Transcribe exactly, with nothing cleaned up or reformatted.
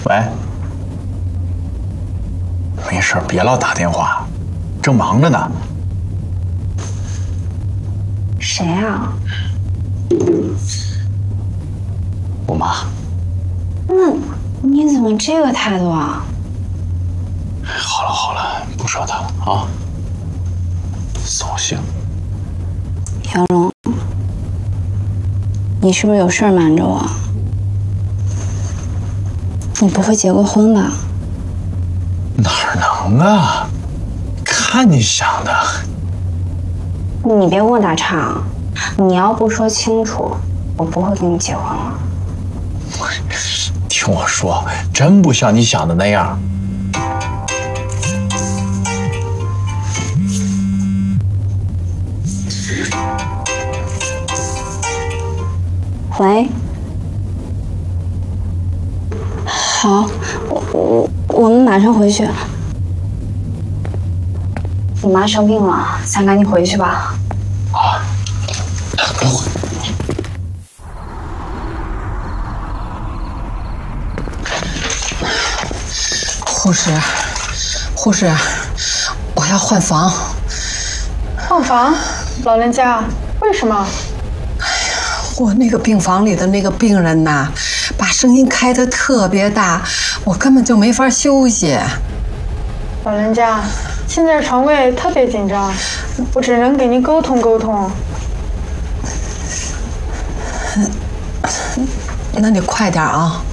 喂，没事，别老打电话，正忙着呢。 谁啊？ 我妈。 那你怎么这个态度啊？ 好了好了，不说他了啊。扫兴。 小荣，你是不是有事儿瞒着我？你不会结过婚吧？ 哪能啊？看你想的。 你别跟我打岔，你要不说清楚，我不会跟你结婚了。 听我说，真不像你想的那样。 喂，好，我我我们马上回去。你妈生病了，咱赶紧回去吧。 啊，快回。 护士，护士，我要换房。 换房？老人家，为什么？ 我那个病房里的那个病人呐，把声音开得特别大，我根本就没法休息。 老人家，现在床位特别紧张，我只能给您沟通沟通。 那你快点啊！